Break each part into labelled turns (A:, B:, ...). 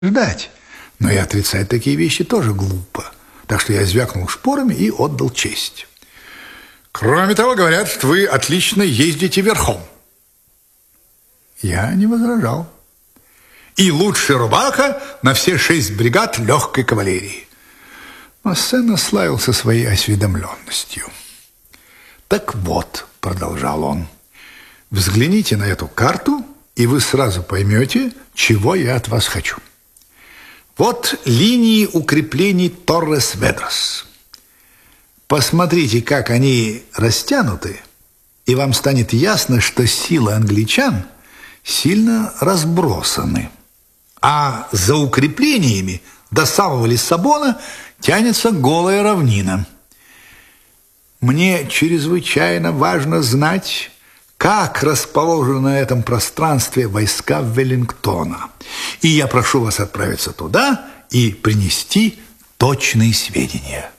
A: ждать. Но и отрицать такие вещи тоже глупо. Так что я звякнул шпорами и отдал честь. Кроме того, говорят, что вы отлично ездите верхом. Я не возражал. И лучший рубака на все 6 бригад легкой кавалерии. Массена славился своей осведомленностью. Так вот, продолжал он, взгляните на эту карту, и вы сразу поймете, чего я от вас хочу. Вот линии укреплений Торрес-Ведрос. Посмотрите, как они растянуты, и вам станет ясно, что силы англичан сильно разбросаны. А за укреплениями до самого Лиссабона тянется голая равнина. Мне чрезвычайно важно знать, как расположены на этом пространстве войска Веллингтона. И я прошу вас отправиться туда и принести точные сведения.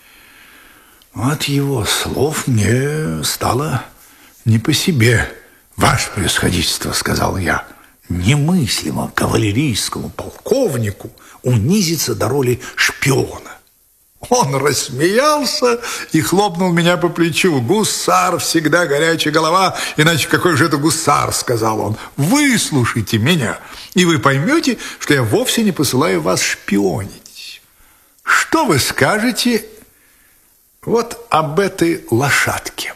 A: От его слов мне стало не по себе. «Ваше превосходительство», — сказал я, — «немыслимо кавалерийскому полковнику унизиться до роли шпиона». Он рассмеялся и хлопнул меня по плечу. «Гусар всегда горячая голова, иначе какой же это гусар?» — сказал он. «Выслушайте меня, и вы поймете, что я вовсе не посылаю вас шпионить. Что вы скажете вот об этой лошадке?»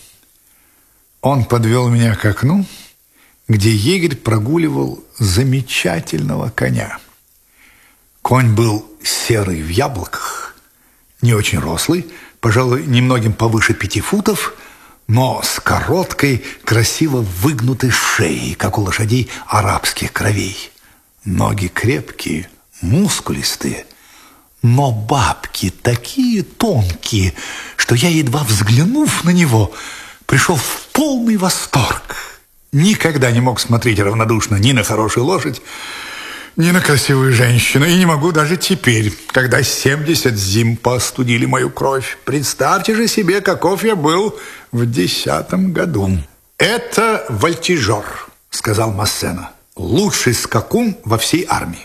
A: Он подвел меня к окну, где егерь прогуливал замечательного коня. Конь был серый в яблоках, не очень рослый, пожалуй, немногим повыше 5 футов, но с короткой, красиво выгнутой шеей, как у лошадей арабских кровей. Ноги крепкие, мускулистые, но бабки такие тонкие, что я, едва взглянув на него, пришел в полный восторг. Никогда не мог смотреть равнодушно ни на хорошую лошадь, ни на красивую женщину. И не могу даже теперь, когда 70 зим поостудили мою кровь. Представьте же себе, каков я был в 10-м году. «Это Вольтежер», — сказал Массена, — «лучший скакун во всей армии.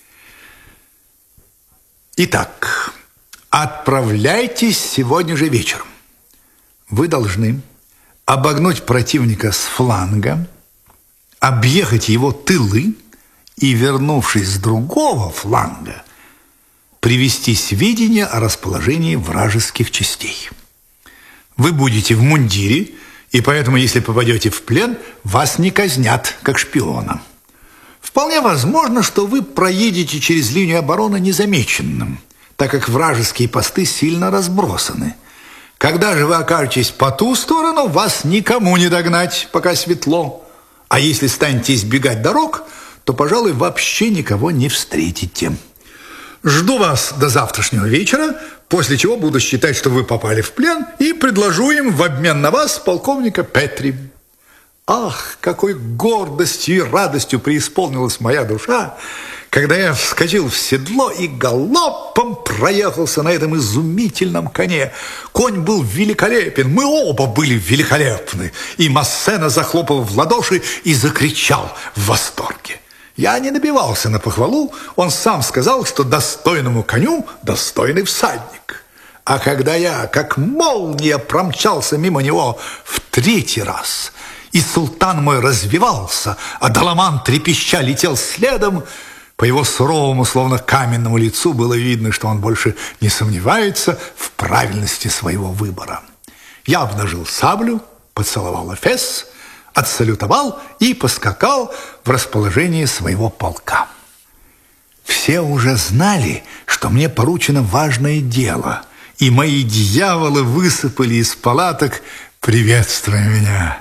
A: Итак, отправляйтесь сегодня же вечером. Вы должны обогнуть противника с фланга, объехать его тылы и, вернувшись с другого фланга, привести сведения о расположении вражеских частей. Вы будете в мундире, и поэтому, если попадете в плен, вас не казнят, как шпиона. Вполне возможно, что вы проедете через линию обороны незамеченным, так как вражеские посты сильно разбросаны. Когда же вы окажетесь по ту сторону, вас никому не догнать, пока светло. А если станете избегать дорог, то, пожалуй, вообще никого не встретите. Жду вас до завтрашнего вечера, после чего буду считать, что вы попали в плен, и предложу им в обмен на вас полковника Петри. Ах, какой гордостью и радостью преисполнилась моя душа, когда я вскочил в седло и галопом проехался на этом изумительном коне. Конь был великолепен, мы оба были великолепны. И Массена захлопал в ладоши и закричал в восторге. Я не добивался на похвалу, он сам сказал, что достойному коню достойный всадник. А когда я, как молния, промчался мимо него в 3-й раз, и султан мой развивался, а Даламан трепеща летел следом, по его суровому, словно каменному лицу было видно, что он больше не сомневается в правильности своего выбора. Я обнажил саблю, поцеловал эфес, отсалютовал и поскакал в расположение своего полка. Все уже знали, что мне поручено важное дело, и мои дьяволы высыпали из палаток, приветствуя меня.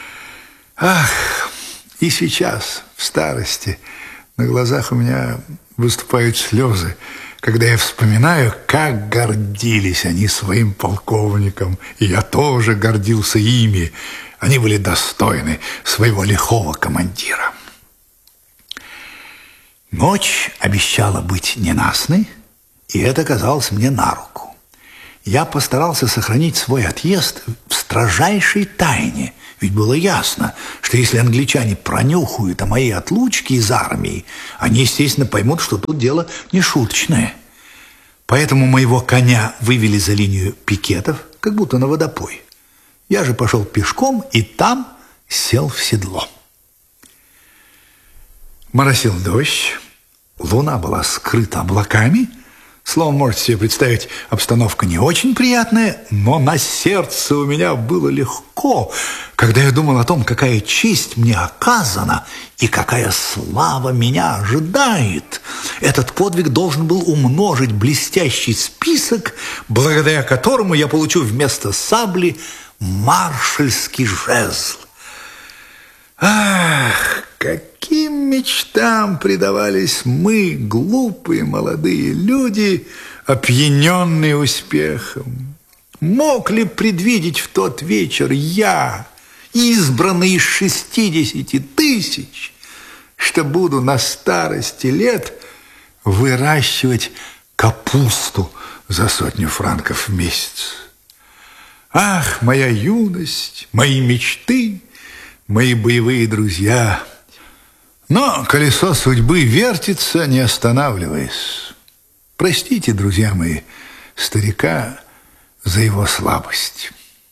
A: Ах, и сейчас, в старости, на глазах у меня выступают слезы, когда я вспоминаю, как гордились они своим полковником, и я тоже гордился ими. Они были достойны своего лихого командира. Ночь обещала быть ненастной, и это казалось мне на руку. Я постарался сохранить свой отъезд в строжайшей тайне, ведь было ясно, что если англичане пронюхают о моей отлучке из армии, они, естественно, поймут, что тут дело не шуточное. Поэтому моего коня вывели за линию пикетов, как будто на водопой. Я же пошел пешком и там сел в седло. Моросил дождь, луна была скрыта облаками. Словом, можете себе представить, обстановка не очень приятная, но на сердце у меня было легко, когда я думал о том, какая честь мне оказана и какая слава меня ожидает. Этот подвиг должен был умножить блестящий список, благодаря которому я получу вместо сабли маршальский жезл. Ах, каким мечтам предавались мы, глупые молодые люди, опьяненные успехом. Мог ли предвидеть в тот вечер я, избранный из 60 тысяч, что буду на старости лет выращивать капусту за 100 франков в месяц? Ах, моя юность, мои мечты, мои боевые друзья! Но колесо судьбы вертится, не останавливаясь. Простите, друзья мои, старика за его слабость.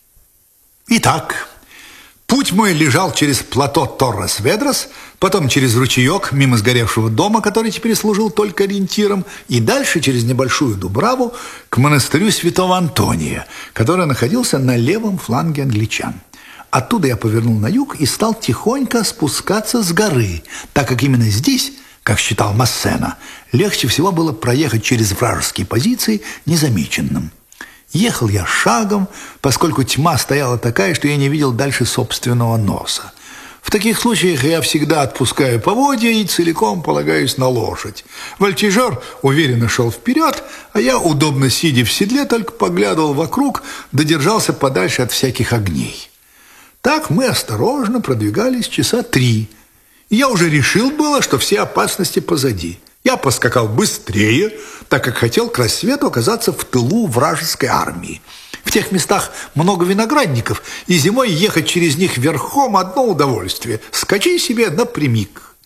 A: Итак, путь мой лежал через плато Торрес-Ведрос, потом через ручеек мимо сгоревшего дома, который теперь служил только ориентиром, и дальше через небольшую дубраву к монастырю святого Антония, который находился на левом фланге англичан. Оттуда я повернул на юг и стал тихонько спускаться с горы, так как именно здесь, как считал Массена, легче всего было проехать через вражеские позиции незамеченным. Ехал я шагом, поскольку тьма стояла такая, что я не видел дальше собственного носа. В таких случаях я всегда отпускаю поводья и целиком полагаюсь на лошадь. Вольтежер уверенно шел вперед, а я, удобно сидя в седле, только поглядывал вокруг, додержался подальше от всяких огней. Так мы осторожно продвигались часа 3. И я уже решил было, что все опасности позади. Я поскакал быстрее, так как хотел к рассвету оказаться в тылу вражеской армии. В тех местах много виноградников, и зимой ехать через них верхом одно удовольствие. Скачи себе напрямик.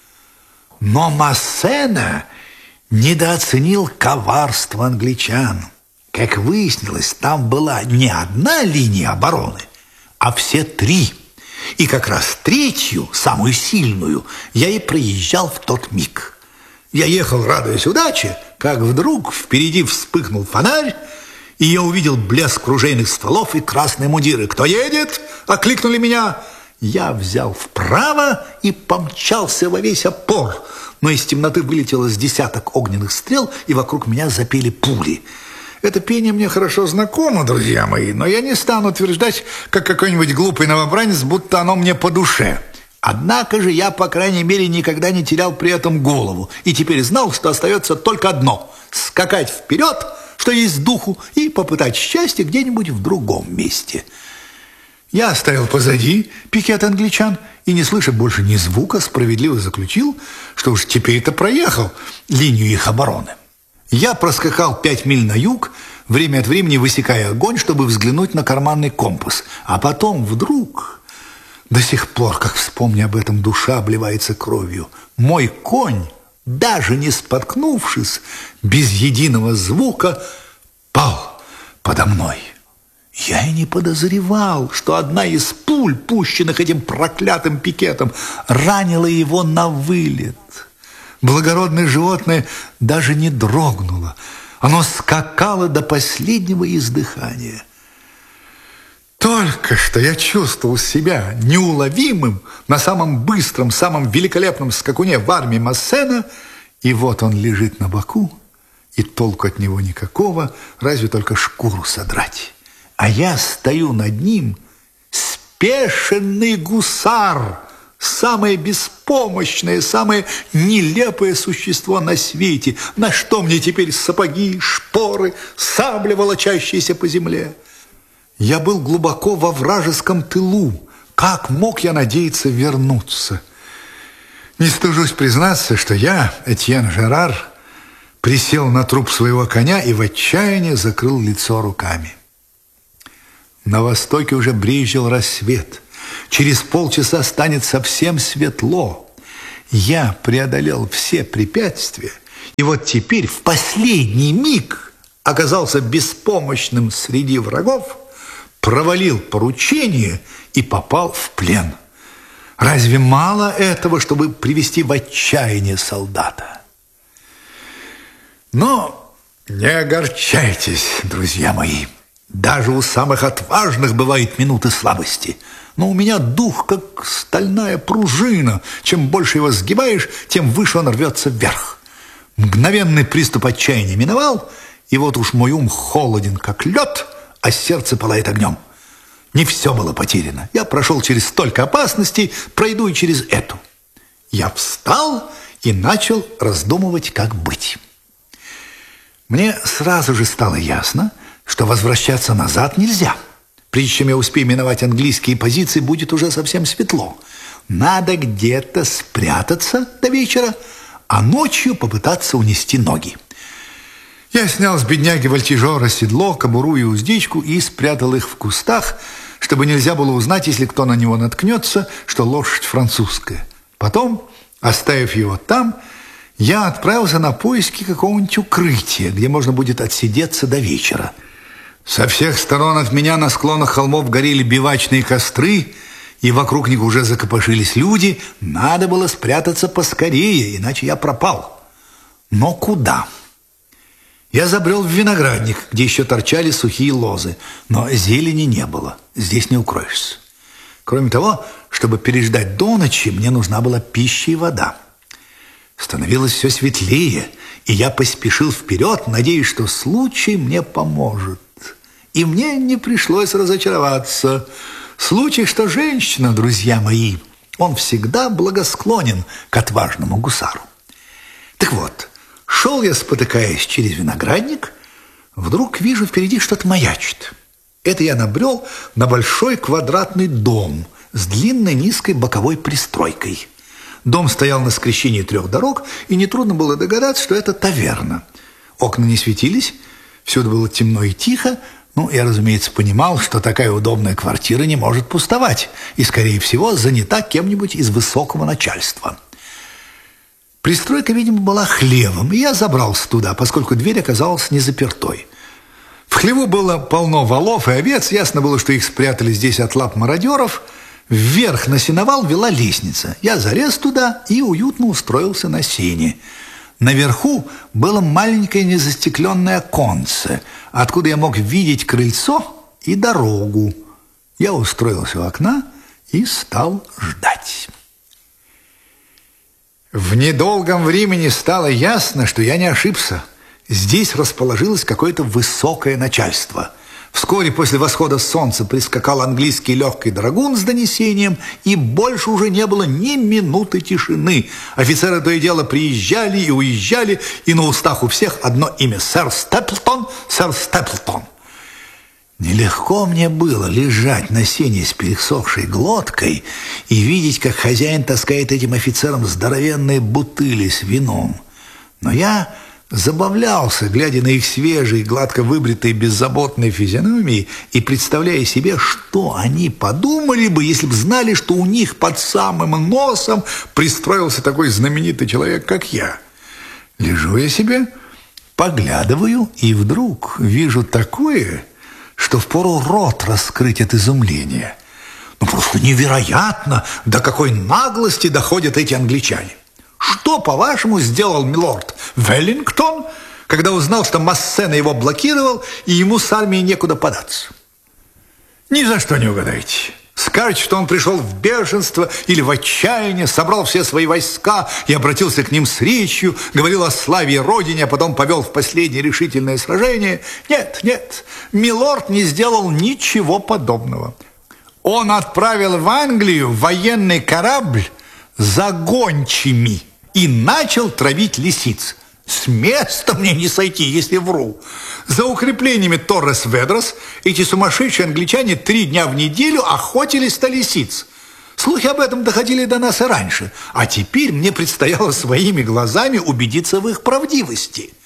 A: Но Массена недооценил коварство англичан. Как выяснилось, там была не одна линия обороны, а все 3. И как раз 3-ю, самую сильную, я и проезжал в тот миг. Я ехал, радуясь удаче, как вдруг впереди вспыхнул фонарь, и я увидел блеск ружейных стволов и красные мундиры. «Кто едет?» – окликнули меня. Я взял вправо и помчался во весь опор, но из темноты вылетело с 10 огненных стрел, и вокруг меня запели пули. Это пение мне хорошо знакомо, друзья мои, но я не стану утверждать, как какой-нибудь глупый новобранец, будто оно мне по душе. Однако же я, по крайней мере, никогда не терял при этом голову, и теперь знал, что остается только одно – скакать вперед, что есть духу, и попытать счастье где-нибудь в другом месте. Я оставил позади пикет англичан и, не слыша больше ни звука, справедливо заключил, что уж теперь-то проехал линию их обороны. Я проскакал 5 миль на юг, время от времени высекая огонь, чтобы взглянуть на карманный компас. А потом вдруг, до сих пор, как вспомню об этом, душа обливается кровью, мой конь, даже не споткнувшись, без единого звука, пал подо мной. Я и не подозревал, что одна из пуль, пущенных этим проклятым пикетом, ранила его на вылет. Благородное животное даже не дрогнуло. Оно скакало до последнего издыхания. Только что я чувствовал себя неуловимым на самом быстром, самом великолепном скакуне в армии Массена, и вот он лежит на боку, и толку от него никакого, разве только шкуру содрать. А я стою над ним, спешенный гусар, самое беспомощное, самое нелепое существо на свете. На что мне теперь сапоги, шпоры, сабля, волочащиеся по земле? Я был глубоко во вражеском тылу. Как мог я надеяться вернуться? Не стыжусь признаться, что я, Этьен Жерар, присел на труп своего коня и в отчаянии закрыл лицо руками. На востоке уже брезжил рассвет. Через полчаса станет совсем светло. Я преодолел все препятствия, и вот теперь в последний миг оказался беспомощным среди врагов, провалил поручение и попал в плен. Разве мало этого, чтобы привести в отчаяние солдата? Но не огорчайтесь, друзья мои. Даже у самых отважных бывают минуты слабости. Но у меня дух, как стальная пружина. Чем больше его сгибаешь, тем выше он рвется вверх. Мгновенный приступ отчаяния миновал, и вот уж мой ум холоден, как лед, а сердце пылает огнем. Не все было потеряно. Я прошел через столько опасностей, пройду и через эту. Я встал и начал раздумывать, как быть. Мне сразу же стало ясно, что возвращаться назад нельзя. Прежде чем я успею миновать английские позиции, будет уже совсем светло. Надо где-то спрятаться до вечера, а ночью попытаться унести ноги. Я снял с бедняги-вольтежера седло, кобуру и уздечку и спрятал их в кустах, чтобы нельзя было узнать, если кто на него наткнется, что лошадь французская. Потом, оставив его там, я отправился на поиски какого-нибудь укрытия, где можно будет отсидеться до вечера. Со всех сторон от меня на склонах холмов горели бивачные костры, и вокруг них уже закопошились люди. Надо было спрятаться поскорее, иначе я пропал. Но куда? Я забрел в виноградник, где еще торчали сухие лозы, но зелени не было, здесь не укроешься. Кроме того, чтобы переждать до ночи, мне нужна была пища и вода. Становилось все светлее, и я поспешил вперед, надеясь, что случай мне поможет. И мне не пришлось разочароваться. Случай, что женщина, друзья мои, он всегда благосклонен к отважному гусару. Так вот, шел я, спотыкаясь через виноградник, вдруг вижу впереди что-то маячит. Это я набрел на большой квадратный дом с длинной низкой боковой пристройкой. Дом стоял на скрещении 3 дорог, и нетрудно было догадаться, что это таверна. Окна не светились, всюду было темно и тихо. Ну, я, разумеется, понимал, что такая удобная квартира не может пустовать и, скорее всего, занята кем-нибудь из высокого начальства. Пристройка, видимо, была хлевом, и я забрался туда, поскольку дверь оказалась не запертой. В хлеву было полно волов и овец, ясно было, что их спрятали здесь от лап мародеров. Вверх на сеновал вела лестница. Я залез туда и уютно устроился на сене. Наверху было маленькое незастекленное оконце, откуда я мог видеть крыльцо и дорогу. Я устроился у окна и стал ждать. В недолгом времени стало ясно, что я не ошибся. Здесь расположилось какое-то высокое начальство. Вскоре после восхода солнца прискакал английский легкий драгун с донесением, и больше уже не было ни минуты тишины. Офицеры то и дело приезжали и уезжали, и на устах у всех одно имя: сэр Степлтон, сэр Степлтон. Нелегко мне было лежать на сене с пересохшей глоткой и видеть, как хозяин таскает этим офицерам здоровенные бутыли с вином. Но я забавлялся, глядя на их свежие, гладко выбритые, беззаботные физиономии и представляя себе, что они подумали бы, если бы знали, что у них под самым носом пристроился такой знаменитый человек, как я. Лежу я себе, поглядываю, и вдруг вижу такое, что впору рот раскрыть от изумления. Ну, просто невероятно, до какой наглости доходят эти англичане. Что, по-вашему, сделал милорд Веллингтон, когда узнал, что Массена его блокировал, и ему с армией некуда податься? Ни за что не угадаете. Скажете, что он пришел в бешенство или в отчаяние, собрал все свои войска и обратился к ним с речью, говорил о славе и родине, а потом повел в последнее решительное сражение. Нет, нет, милорд не сделал ничего подобного. Он отправил в Англию военный корабль за гончими и начал травить лисиц. С места мне не сойти, если вру. За укреплениями Торрес-Ведрос эти сумасшедшие англичане 3 дня в неделю охотились на лисиц. Слухи об этом доходили до нас и раньше, а теперь мне предстояло своими глазами убедиться в их правдивости.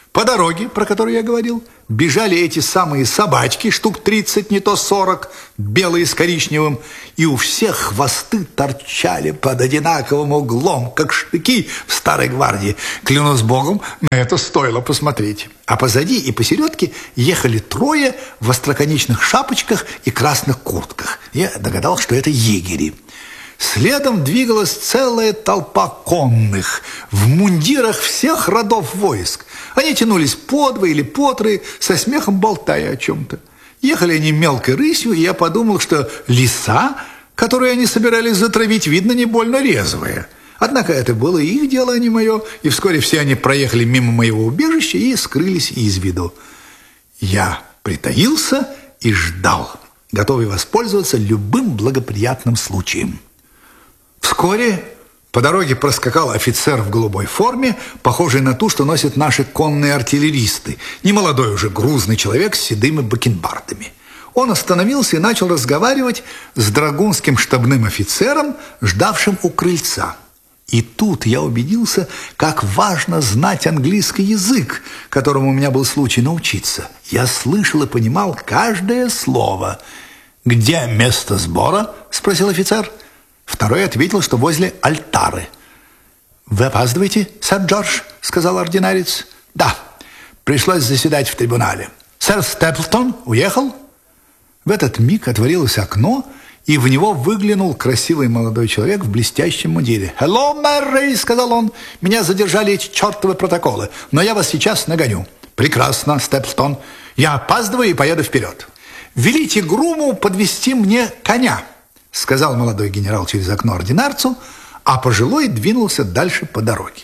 A: По дороге, про которую я говорил, бежали эти самые собачки, штук 30, не то 40, белые с коричневым, и у всех хвосты торчали под одинаковым углом, как штыки в старой гвардии. Клянусь богом, на это стоило посмотреть. А позади и посередке ехали трое в остроконечных шапочках и красных куртках. Я догадался, что это егери. Следом двигалась целая толпа конных в мундирах всех родов войск. Они тянулись по два или по трое, со смехом болтая о чем-то. Ехали они мелкой рысью, и я подумал, что лиса, которую они собирались затравить, видно, не больно резвая. Однако это было их дело, а не мое, и вскоре все они проехали мимо моего убежища и скрылись из виду. Я притаился и ждал, готовый воспользоваться любым благоприятным случаем. Вскоре по дороге проскакал офицер в голубой форме, похожий на ту, что носят наши конные артиллеристы. Немолодой уже грузный человек с седыми бакенбардами. Он остановился и начал разговаривать с драгунским штабным офицером, ждавшим у крыльца. И тут я убедился, как важно знать английский язык, которому у меня был случай научиться. Я слышал и понимал каждое слово. «Где место сбора?» – спросил офицер. Второй ответил, что возле альтары. «Вы опаздываете, сэр Джордж?» – сказал ординарец. «Да, пришлось заседать в трибунале. Сэр Степлтон уехал?» В этот миг отворилось окно, и в него выглянул красивый молодой человек в блестящем мундире. «Hello, Мэри!» – сказал он. «Меня задержали эти чертовы протоколы, но я вас сейчас нагоню». «Прекрасно, Степлтон. Я опаздываю и поеду вперед. Велите груму подвести мне коня», — сказал молодой генерал через окно ординарцу, а пожилой двинулся дальше по дороге.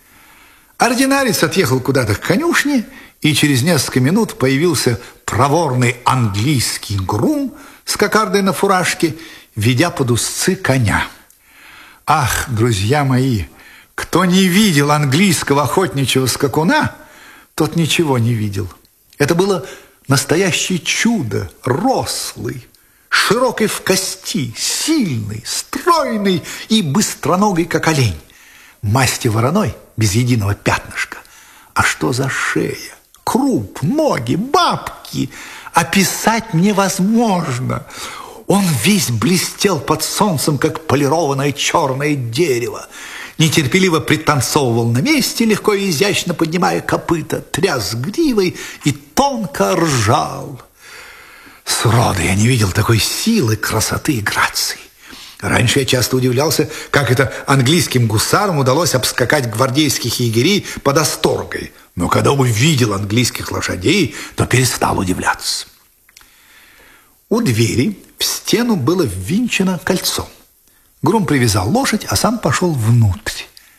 A: Ординарец отъехал куда-то к конюшне, и через несколько минут появился проворный английский грум с кокардой на фуражке, ведя под узцы коня. Ах, друзья мои, кто не видел английского охотничьего скакуна, тот ничего не видел. Это было настоящее чудо, рослый, широкий в кости, сильный, стройный и быстроногий, как олень. Масти вороной, без единого пятнышка. А что за шея, круп, ноги, бабки? Описать невозможно. Он весь блестел под солнцем, как полированное черное дерево. Нетерпеливо пританцовывал на месте, легко и изящно поднимая копыта, тряс гривой и тонко ржал. Сроду я не видел такой силы, красоты и грации. Раньше я часто удивлялся, как это английским гусарам удалось обскакать гвардейских егерей под Асторгой. Но когда увидел английских лошадей, то перестал удивляться. У двери в стену было ввинчено кольцо. Грум привязал лошадь, а сам пошел внутрь.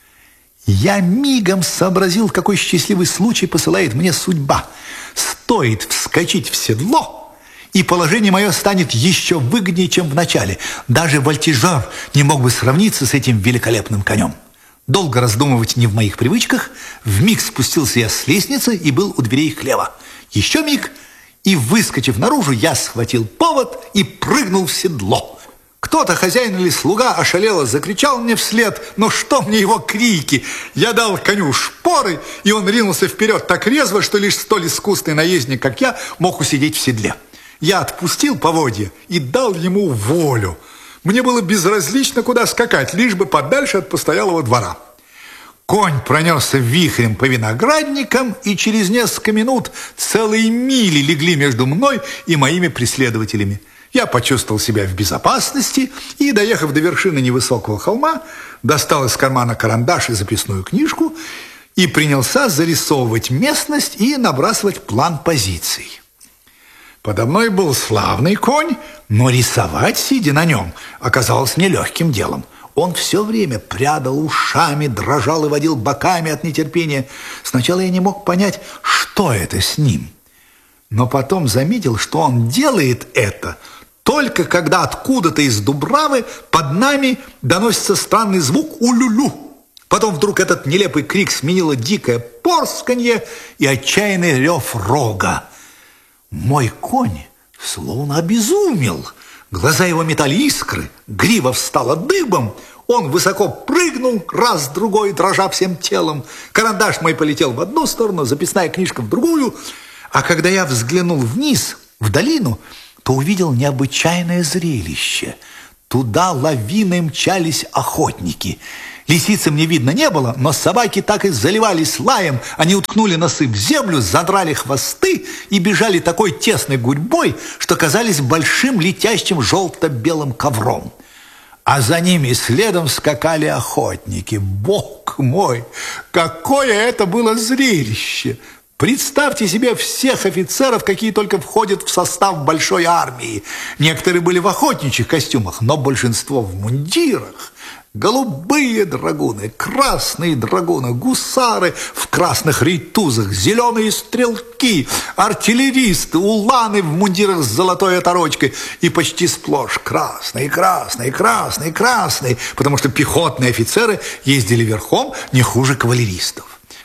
A: Я мигом сообразил, какой счастливый случай посылает мне судьба. Стоит вскочить в седло, и положение мое станет еще выгоднее, чем в начале. Даже вольтежер не мог бы сравниться с этим великолепным конем. Долго раздумывать не в моих привычках. Вмиг спустился я с лестницы и был у дверей хлева. Еще миг, и, выскочив наружу, я схватил повод и прыгнул в седло. Кто-то, хозяин или слуга, ошалело закричал мне вслед, но что мне его крики? Я дал коню шпоры, и он ринулся вперед так резво, что лишь столь искусный наездник, как я, мог усидеть в седле. Я отпустил поводья и дал ему волю. Мне было безразлично, куда скакать, лишь бы подальше от постоялого двора. Конь пронесся вихрем по виноградникам, и через несколько минут целые мили легли между мной и моими преследователями. Я почувствовал себя в безопасности и, доехав до вершины невысокого холма, достал из кармана карандаш и записную книжку и принялся зарисовывать местность и набрасывать план позиций. Подо мной был славный конь, но рисовать, сидя на нем, оказалось нелегким делом. Он все время прядал ушами, дрожал и водил боками от нетерпения. Сначала я не мог понять, что это с ним. Но потом заметил, что он делает это только когда откуда-то из дубравы под нами доносится странный звук «улю-лю». Потом вдруг этот нелепый крик сменило дикое порсканье и отчаянный рев рога. Мой конь словно обезумел. Глаза его метали искры, грива встала дыбом, Он высоко прыгнул, раз-другой, дрожа всем телом. Карандаш мой полетел в одну сторону, записная книжка в другую. А когда я взглянул вниз, в долину, то увидел необычайное зрелище. Туда лавиной мчались охотники. Лисицы мне видно не было, но собаки так и заливались лаем. Они уткнули носы в землю, задрали хвосты и бежали такой тесной гурьбой, что казались большим летящим желто-белым ковром. А за ними следом скакали охотники. Бог мой, какое это было зрелище! Представьте себе всех офицеров, какие только входят в состав большой армии. Некоторые были в охотничьих костюмах, но большинство в мундирах. Голубые драгуны, красные драгуны, гусары в красных рейтузах, зеленые стрелки, артиллеристы, уланы в мундирах с золотой оторочкой и почти сплошь красные, красные, красные, красные, потому что пехотные офицеры ездили верхом не хуже кавалеристов.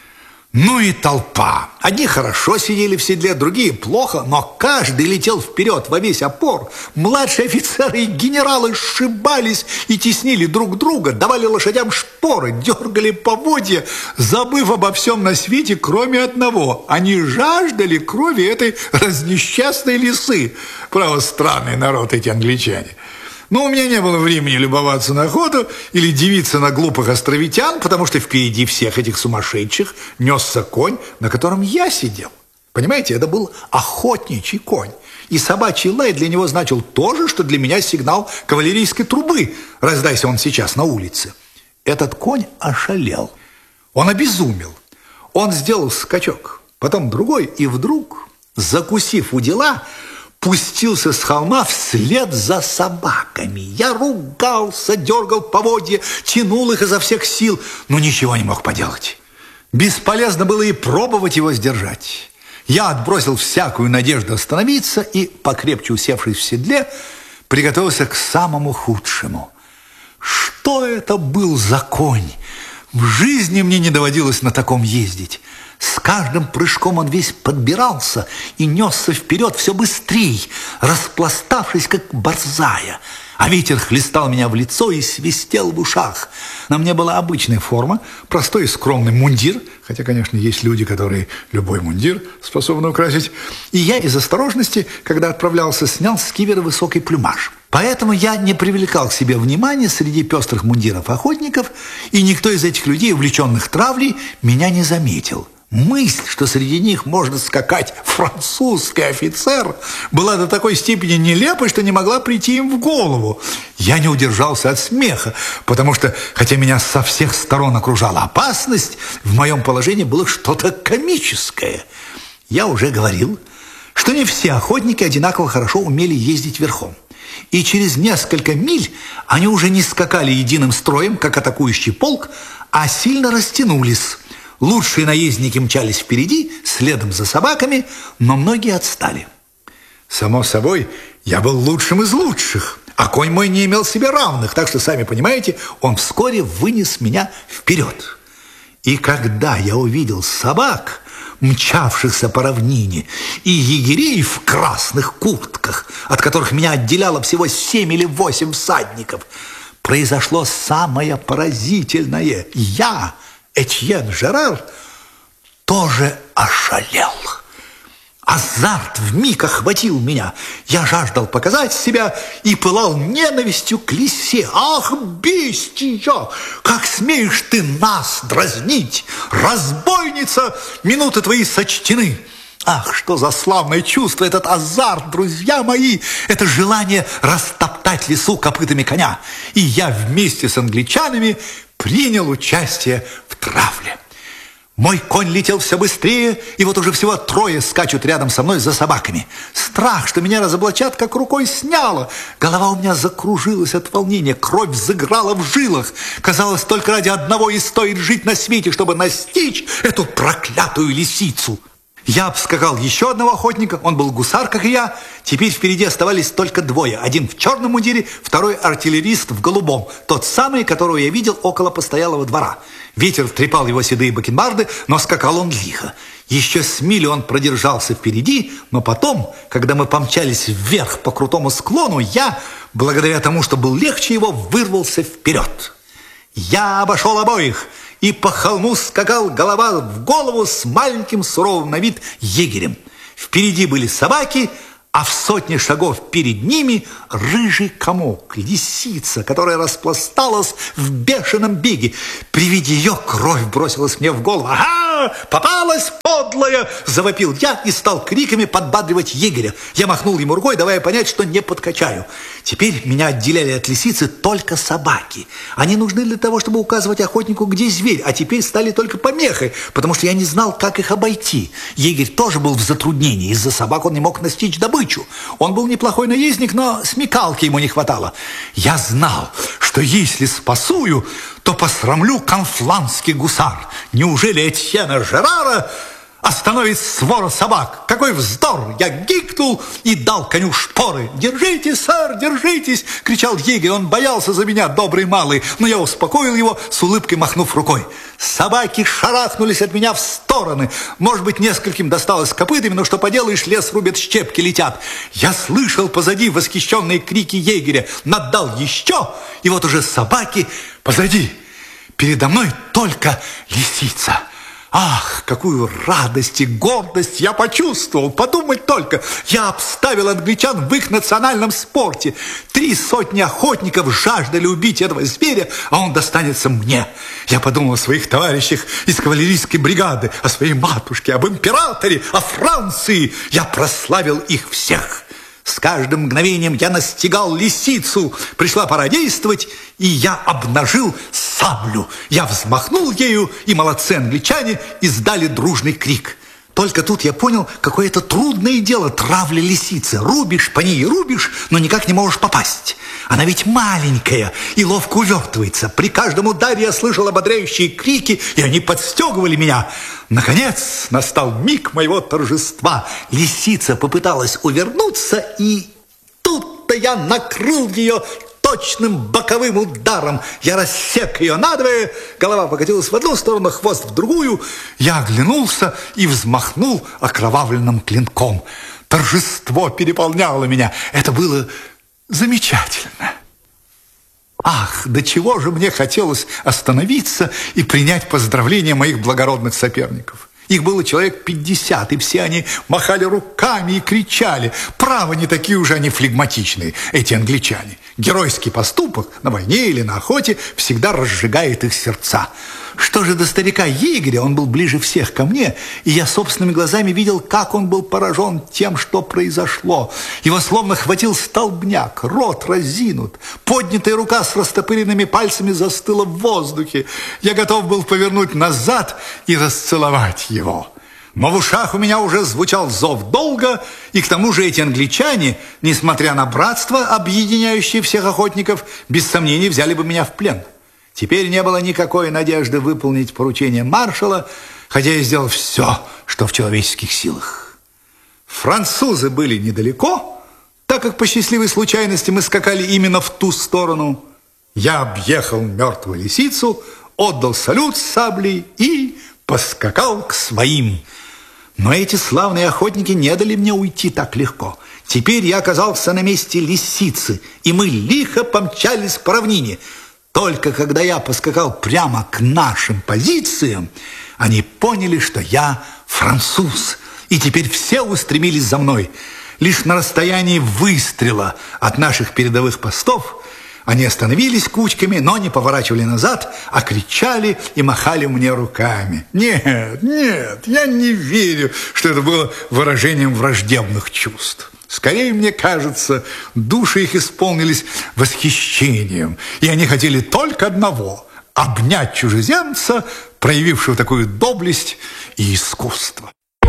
A: Ну и толпа. Одни хорошо сидели в седле, другие плохо, но каждый летел вперед во весь опор. Младшие офицеры и генералы сшибались и теснили друг друга, давали лошадям шпоры, дергали поводья, забыв обо всем на свете, кроме одного. Они жаждали крови этой разнесчастной лисы. Право, странный народ эти англичане. Но у меня не было времени любоваться на охоту или дивиться на глупых островитян, потому что впереди всех этих сумасшедших несся конь, на котором я сидел. Понимаете, это был охотничий конь. И собачий лай для него значил то же, что для меня сигнал кавалерийской трубы, раздайся он сейчас на улице. Этот конь ошалел. Он обезумел. Он сделал скачок, потом другой, и вдруг, закусив у дела, пустился с холма вслед за собаками. Я ругался, дергал поводья, тянул их изо всех сил, но ничего не мог поделать. Бесполезно было и пробовать его сдержать. Я отбросил всякую надежду остановиться и, покрепче усевшись в седле, приготовился к самому худшему. Что это был за конь? В жизни мне не доводилось на таком ездить. С каждым прыжком он весь подбирался и несся вперед все быстрее, распластавшись, как борзая. А ветер хлестал меня в лицо и свистел в ушах. На мне была обычная форма, простой и скромный мундир, хотя, конечно, есть люди, которые любой мундир способны украсить. И я из осторожности, когда отправлялся, снял с кивера высокий плюмаж. Поэтому я не привлекал к себе внимания среди пестрых мундиров охотников, и никто из этих людей, увлеченных травлей, меня не заметил. Мысль, что среди них может скакать французский офицер, была до такой степени нелепой, что не могла прийти им в голову. Я не удержался от смеха, потому что, хотя меня со всех сторон окружала опасность, в моем положении было что-то комическое. Я уже говорил, что не все охотники одинаково хорошо умели ездить верхом. И через несколько миль они уже не скакали единым строем, как атакующий полк, а сильно растянулись. Лучшие наездники мчались впереди, следом за собаками, но многие отстали. Само собой, я был лучшим из лучших, а конь мой не имел себе равных, так что, сами понимаете, он вскоре вынес меня вперед. И когда я увидел собак, мчавшихся по равнине, и егерей в красных куртках, от которых меня отделяло всего 7 или 8 всадников, произошло самое поразительное. Я, Этьен Жерар, тоже ошалел. Азарт вмиг охватил меня. Я жаждал показать себя и пылал ненавистью к лисе. Ах, бестия! Как смеешь ты нас дразнить? Разбойница, минуты твои сочтены. Ах, что за славное чувство, этот азарт, друзья мои! Это желание растоптать лису копытами коня. И я вместе с англичанами принял участие в травле. Мой конь летел все быстрее, и вот уже всего 3 скачут рядом со мной за собаками. Страх, что меня разоблачат, как рукой сняло. Голова у меня закружилась от волнения, кровь взыграла в жилах. Казалось, только ради одного и стоит жить на свете, чтобы настичь эту проклятую лисицу. Я обскакал еще одного охотника, он был гусар, как и я. Теперь впереди оставались только 2. Один в черном мундире, второй артиллерист в голубом. Тот самый, которого я видел около постоялого двора. Ветер трепал его седые бакенбарды, но скакал он лихо. Еще с мили он продержался впереди, но потом, когда мы помчались вверх по крутому склону, я, благодаря тому, что был легче его, вырвался вперед. Я обошел обоих, и по холму скакал голова в голову с маленьким суровым на вид егерем. Впереди были собаки, а в 100 шагов перед ними рыжий комок, лисица, которая распласталась в бешеном беге. При виде ее кровь бросилась мне в голову. «Ага, попалась, подлая!» – завопил я и стал криками подбадривать егеря. Я махнул ему рукой, давая понять, что не подкачаю. Теперь меня отделяли от лисицы только собаки. Они нужны для того, чтобы указывать охотнику, где зверь, а теперь стали только помехой, потому что я не знал, как их обойти. Егерь тоже был в затруднении. Из-за собак он не мог настичь добычу. Он был неплохой наездник, но смекалки ему не хватало. Я знал, что если спасую, то посрамлю конфланский гусар. Неужели Этьена Жерара остановит свора собак? Какой вздор! Я гикнул и дал коню шпоры. «Держитесь, сэр, держитесь!» — кричал егерь. Он боялся за меня, добрый малый, но я успокоил его, с улыбкой махнув рукой. Собаки шарахнулись от меня в стороны. Может быть, нескольким досталось копытами, но что поделаешь, лес рубят, щепки летят. Я слышал позади восхищенные крики егеря. Наддал еще, и вот уже собаки позади. Передо мной только лисица. Ах, какую радость и гордость я почувствовал! Подумать только, я обставил англичан в их национальном спорте. 300 охотников жаждали убить этого зверя, а он достанется мне. Я подумал о своих товарищах из кавалерийской бригады, о своей матушке, об императоре, о Франции. Я прославил их всех. С каждым мгновением я настигал лисицу. Пришла пора действовать, и я обнажил саблю. Я взмахнул ею, и молодцы англичане издали дружный крик. Только тут я понял, какое это трудное дело травля лисицы. Рубишь по ней, рубишь, но никак не можешь попасть. Она ведь маленькая и ловко увертывается. При каждом ударе я слышал ободряющие крики, и они подстегивали меня. Наконец настал миг моего торжества. Лисица попыталась увернуться, и тут-то я накрыл ее точным боковым ударом. Я рассек ее надвое, голова покатилась в одну сторону, хвост в другую. Я оглянулся и взмахнул окровавленным клинком. Торжество переполняло меня. Это было замечательно. Ах, до чего же мне хотелось остановиться и принять поздравления моих благородных соперников. Их было человек 50, и все они махали руками и кричали. Право, не такие уже они флегматичные, эти англичане. Геройский поступок на войне или на охоте всегда разжигает их сердца. Что же до старика егеря, он был ближе всех ко мне, и я собственными глазами видел, как он был поражен тем, что произошло. Его словно хватил столбняк, рот разинут, поднятая рука с растопыренными пальцами застыла в воздухе. Я готов был повернуть назад и расцеловать его. Но в ушах у меня уже звучал зов долга, и к тому же эти англичане, несмотря на братство, объединяющее всех охотников, без сомнений взяли бы меня в плен. Теперь не было никакой надежды выполнить поручение маршала, хотя я сделал все, что в человеческих силах. Французы были недалеко, так как по счастливой случайности мы скакали именно в ту сторону. Я объехал мертвую лисицу, отдал салют с саблей и поскакал к своим. Но эти славные охотники не дали мне уйти так легко. Теперь я оказался на месте лисицы, и мы лихо помчались по равнине. Только когда я поскакал прямо к нашим позициям, они поняли, что я француз, и теперь все устремились за мной. Лишь на расстоянии выстрела от наших передовых постов они остановились кучками, но не поворачивали назад, а кричали и махали мне руками. Нет, нет, я не верю, что это было выражением враждебных чувств. Скорее, мне кажется, души их исполнились восхищением, и они хотели только одного – обнять чужеземца, проявившего такую доблесть и искусство.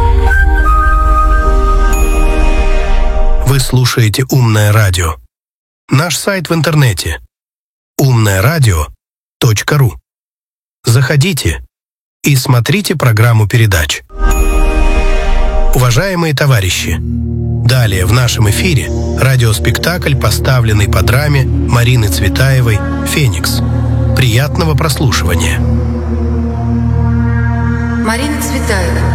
B: Вы слушаете «Умное радио». Наш сайт в интернете – умноерадио.ру. Заходите и смотрите программу передач. Уважаемые товарищи, далее в нашем эфире радиоспектакль, поставленный по драме Марины Цветаевой «Феникс». Приятного прослушивания.
C: Марина Цветаева.